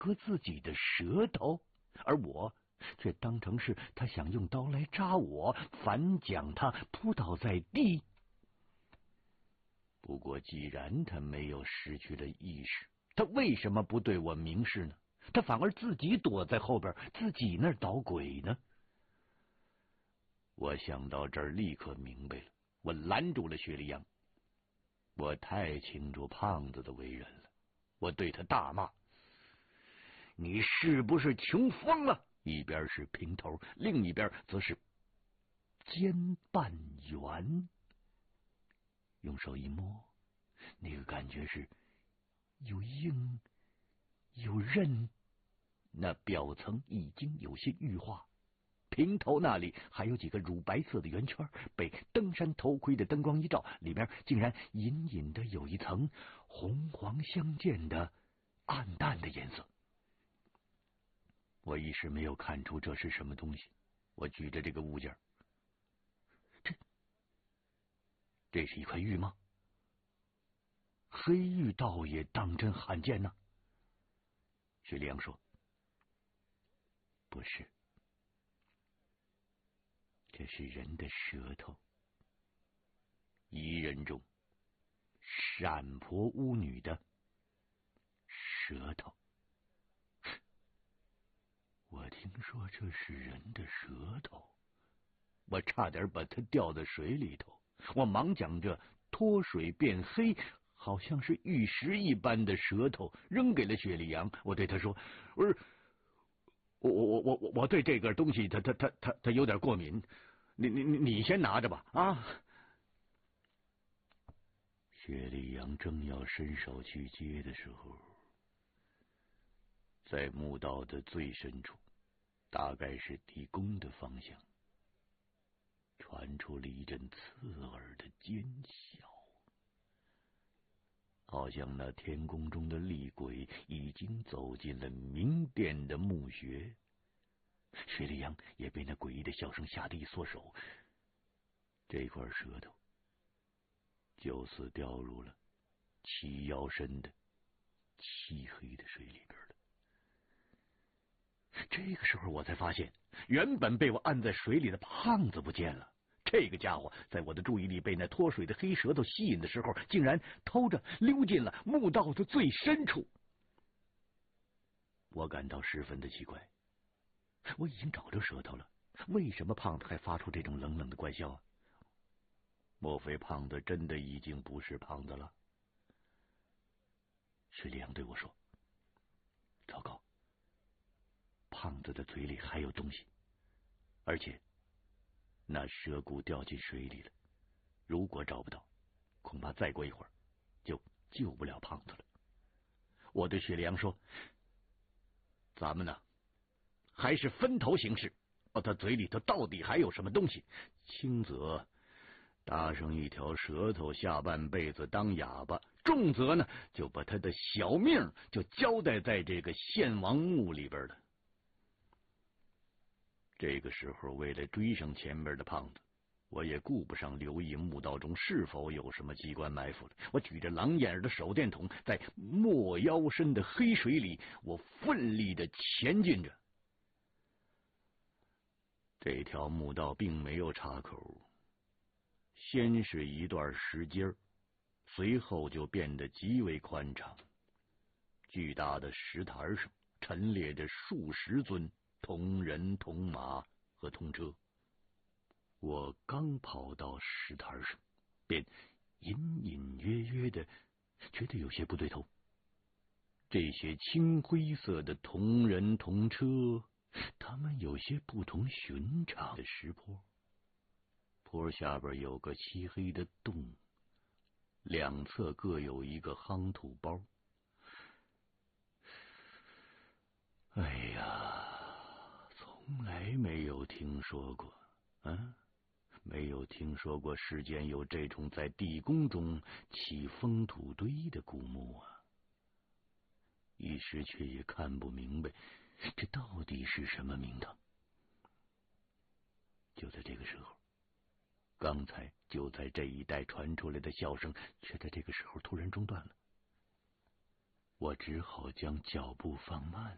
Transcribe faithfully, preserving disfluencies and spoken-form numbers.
割自己的舌头，而我却当成是他想用刀来扎我，反将他扑倒在地。不过既然他没有失去了意识，他为什么不对我明示呢？他反而自己躲在后边，自己那儿捣鬼呢？我想到这儿，立刻明白了，我拦住了薛立阳。我太清楚胖子的为人了，我对他大骂：“你是不是穷疯了？”一边是平头，另一边则是肩半圆。用手一摸，那个感觉是有硬有韧，那表层已经有些玉化，平头那里还有几个乳白色的圆圈，被登山头盔的灯光一照，里面竟然隐隐的有一层红黄相间的暗淡的颜色。我一时没有看出这是什么东西，我举着这个物件，这这是一块玉吗？黑玉倒也当真罕见呢。薛立阳说：“不是，这是人的舌头。彝人中闪婆巫女的舌头。我听说这是人的舌头，我差点把它掉在水里头。我忙将这脱水变黑，好像是玉石一般的舌头扔给了薛立阳。我对他说：“我说，我我我我我对这个东西，他他他他他有点过敏，你你你你先拿着吧啊！”薛立阳正要伸手去接的时候，在墓道的最深处，大概是地宫的方向，传出了一阵刺耳的尖笑，好像那天宫中的厉鬼已经走进了明殿的墓穴。薛立阳也被那诡异的笑声吓得一缩手，这块舌头就此掉入了齐腰深的漆黑的水里边了。这个时候我才发现，原本被我按在水里的胖子不见了。这个家伙在我的注意力被那脱水的黑舌头吸引的时候，竟然偷着溜进了墓道的最深处。我感到十分的奇怪，我已经找着舌头了，为什么胖子还发出这种冷冷的怪笑啊？莫非胖子真的已经不是胖子了？薛立阳对我说：“糟糕，胖子的嘴里还有东西，而且那蛇骨掉进水里了，如果找不到，恐怕再过一会儿就救不了胖子了。”我对薛立阳说：“咱们呢，还是分头行事。哦，他嘴里头到底还有什么东西？轻则搭上一条舌头下半辈子当哑巴，重则呢，就把他的小命就交代在这个献王墓里边了。”这个时候，为了追上前边的胖子，我也顾不上留意墓道中是否有什么机关埋伏了。我举着狼眼的手电筒，在没腰深的黑水里，我奋力的前进着。这条墓道并没有岔口，先是一段石阶，随后就变得极为宽敞。巨大的石台上陈列着数十尊铜人、铜马和铜车。我刚跑到石台上，便隐隐约约的觉得有些不对头。这些青灰色的铜人、铜车，它们有些不同寻常的石坡，坡下边有个漆黑的洞，两侧各有一个夯土包。哎呀，从来没有听说过啊，没有听说过世间有这种在地宫中起封土堆的古墓啊！一时却也看不明白，这到底是什么名堂。就在这个时候，刚才就在这一带传出来的笑声，却在这个时候突然中断了。我只好将脚步放慢